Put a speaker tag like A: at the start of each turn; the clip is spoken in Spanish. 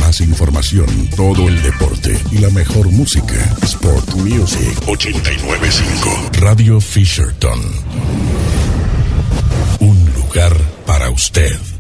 A: más información, todo el deporte y la mejor música. Sport Music 89.5. Radio Fisherton. Un lugar para usted.